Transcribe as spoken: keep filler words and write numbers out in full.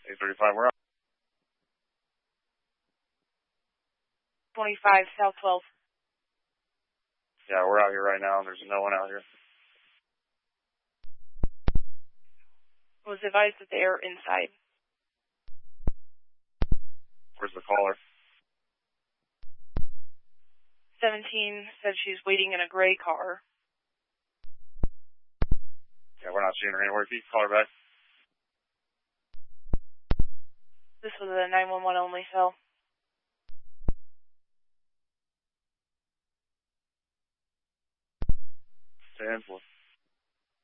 eight thirty-five, we're out. twenty-five, South twelve. Yeah, we're out here right now. There's no one out here. Was advised that they are inside. Where's the caller? seventeen said she's waiting in a gray car. Yeah, we're not seeing her anywhere. Can you call her back? This was a nine one one only cell. ten four.